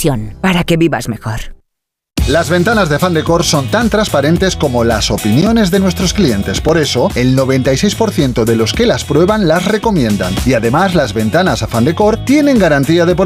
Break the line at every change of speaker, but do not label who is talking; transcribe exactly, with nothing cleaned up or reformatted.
Decisión, para que vivas mejor.
Las ventanas de Fandecor son tan transparentes como las opiniones de nuestros clientes. Por eso, el noventa y seis por ciento de los que las prueban las recomiendan. Y además, las ventanas a Fandecor tienen garantía de por